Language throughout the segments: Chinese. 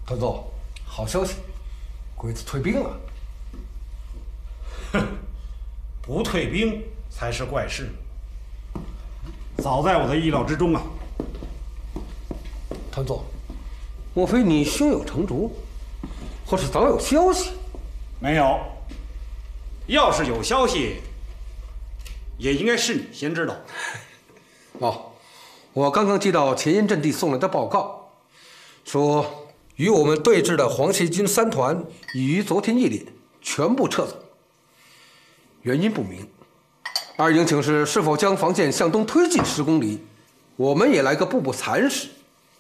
团总，好消息，鬼子退兵了。 哼，不退兵才是怪事，早在我的意料之中啊。 团总，莫非你胸有成竹，或是早有消息？ 没有。要是有消息，也应该是你先知道。 哦，我刚刚接到前沿阵地送来的报告，说与我们对峙的黄旗军3团已于昨天夜里全部撤走，原因不明。二营请示是否将防线向东推进10公里，我们也来个步步蚕食。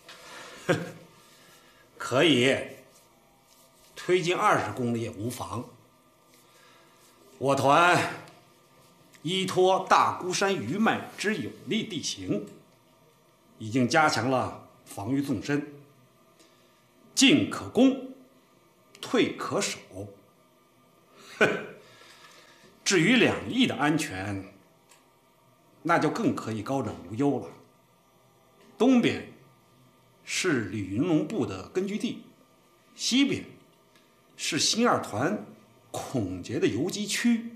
可以，推进20公里也无妨。我团依托大孤山余脉之有利地形，已经加强了防御纵深，进可攻，退可守。至于2翼的安全，那就更可以高枕无忧了。东边是李云龙部的根据地，西边是新2团孔杰的游击区，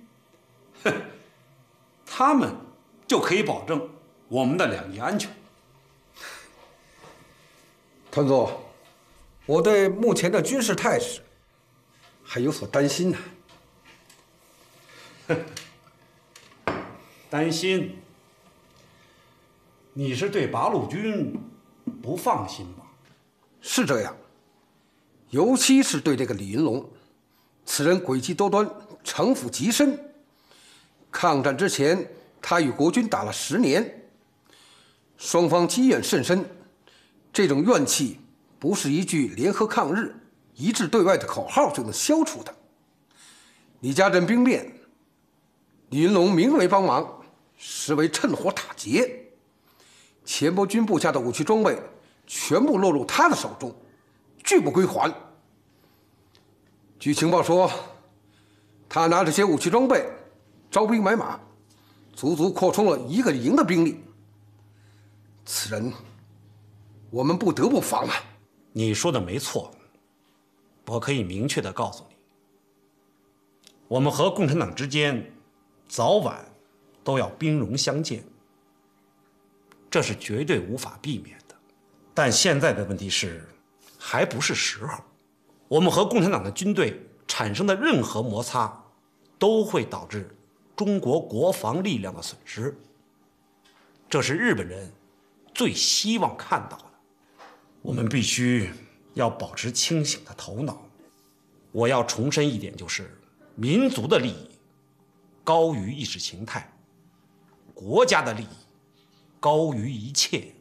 他们就可以保证我们的2翼安全。 团总，我对目前的军事态势还有所担心呢。 担心？你是对八路军不放心吧？ 是这样，尤其是对这个李云龙，此人诡计多端，城府极深。抗战之前，他与国军打了10年，双方积怨甚深。这种怨气不是一句联合抗日、一致对外的口号就能消除的。李家镇兵变，李云龙名为帮忙，实为趁火打劫。钱伯钧部下的武器装备全部落入他的手中，拒不归还。据情报说，他拿这些武器装备招兵买马，足足扩充了1个营的兵力。此人，我们不得不防啊！ 你说的没错，我可以明确地告诉你，我们和共产党之间早晚都要兵戎相见，这是绝对无法避免的。但现在的问题是，还不是时候。我们和共产党的军队产生的任何摩擦，都会导致中国国防力量的损失，这是日本人最希望看到的。我们必须要保持清醒的头脑。我要重申一点，就是民族的利益高于意识形态，国家的利益高于一切。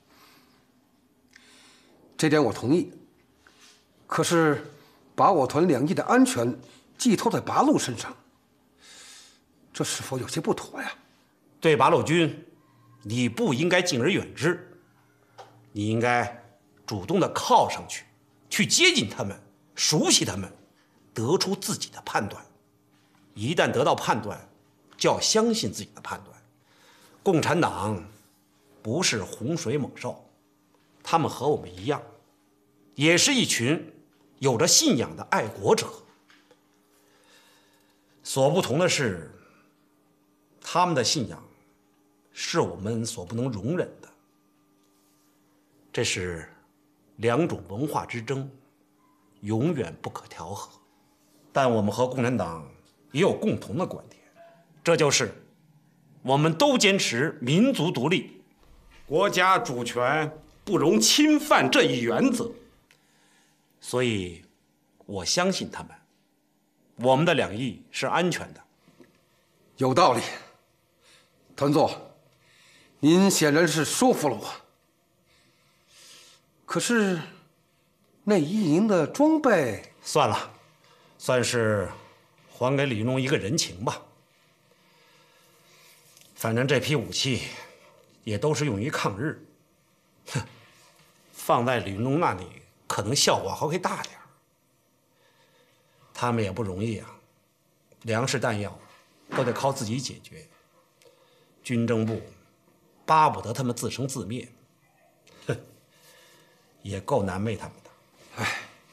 这点我同意。可是，把我团2翼的安全寄托在八路身上，这是否有些不妥呀？ 对八路军，你不应该敬而远之，你应该主动地靠上去，去接近他们，熟悉他们，得出自己的判断。一旦得到判断，就要相信自己的判断。共产党不是洪水猛兽，他们和我们一样，也是一群有着信仰的爱国者。所不同的是，他们的信仰是我们所不能容忍的。这是2种文化之争，永远不可调和。但我们和共产党也有共同的观点，这就是我们都坚持民族独立，国家主权不容侵犯这一原则。所以，我相信他们，我们的2翼是安全的。 有道理，团总，您显然是说服了我。可是，那1营的装备， 算了，算是还给李云龙一个人情吧。反正这批武器也都是用于抗日，哼，放在李云龙那里可能效果还会大点儿。他们也不容易啊，粮食弹药都得靠自己解决，军政部巴不得他们自生自灭，哼，也够难为他们的。 哎，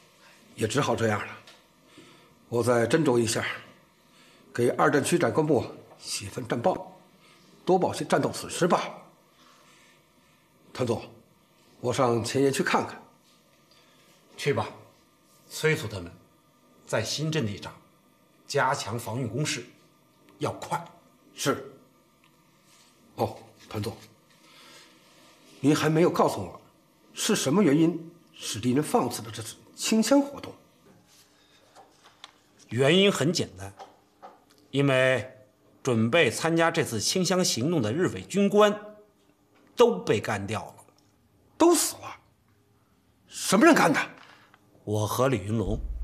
也只好这样了。我再斟酌一下，给二战区长官部写份战报，多报些战斗损失吧。团总，我上前沿去看看。 去吧，催促他们在新阵地上加强防御工事，要快。 是。哦，团总，您还没有告诉我，是什么原因使敌人放弃了这次清乡活动？ 原因很简单，因为准备参加这次清乡行动的日伪军官都被干掉了。 都死了？什么人干的？ 我和李云龙